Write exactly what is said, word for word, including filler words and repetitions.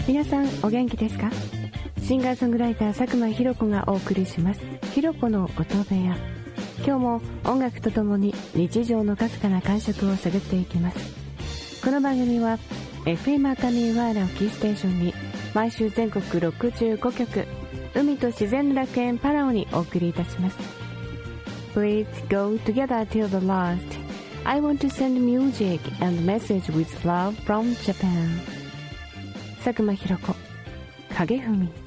皆さんお元気ですか？シンガーソングライター佐久間ひろ子がお送りしますひろ子の音部屋。今日も音楽とともに日常のかすかな感触を探っていきます。この番組は エフエム 熱海ワーラをキーステーションに毎週全国ろくじゅうごきょく、海と自然の楽園パラオにお送りいたします。 Please go together till the last. I want to send music and message with love from Japan. 佐久間ひろ子、影文。